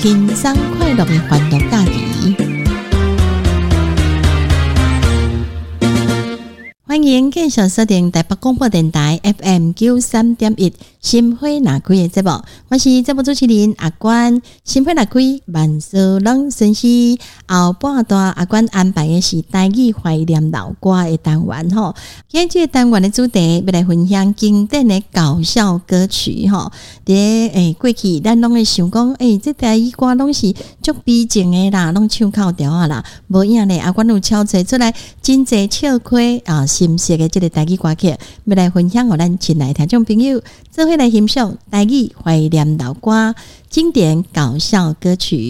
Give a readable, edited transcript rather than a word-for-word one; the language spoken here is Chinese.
轻松快乐的欢乐假期。欢迎继续锁定台北广播电台 FM93.1 心花若开的节目，我是节目主持人阿关。心花若开，万事拢顺心。后半段阿关安排的是台语怀念老歌的单元吼。今这个单元的主题要来分享经典的搞笑歌曲吼。伫过去咱拢会想讲，这台语歌拢是足悲情的啦，拢唱口调啊啦。无影咧，阿关有敲找出来真济笑亏啊！新式的这个台语歌曲，要来分享给咱亲爱的听众朋友，做伙来欣赏台语怀念老歌经典搞笑歌曲。